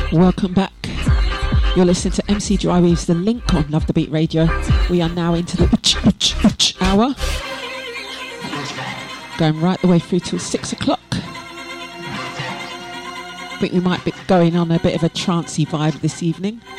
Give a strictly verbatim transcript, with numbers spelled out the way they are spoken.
Welcome back. You're listening to M C Dryweave's The Link on Love the Beat Radio. We are now into the hour, going right the way through till six o'clock. I think we might be going on a bit of a trancey vibe this evening.